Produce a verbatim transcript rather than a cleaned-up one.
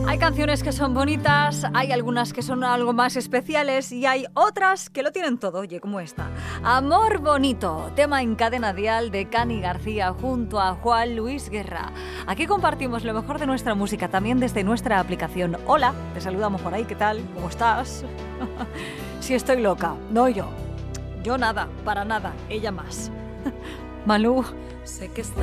Hay canciones que son bonitas, hay algunas que son algo más especiales y hay otras que lo tienen todo, oye, como esta. Amor Bonito, tema en cadena dial de Cani García junto a Juan Luis Guerra. Aquí compartimos lo mejor de nuestra música, también desde nuestra aplicación. Hola, te saludamos por ahí, ¿qué tal? ¿Cómo estás? Si estoy loca, no yo. Yo nada, para nada, ella más. Malú, sé que está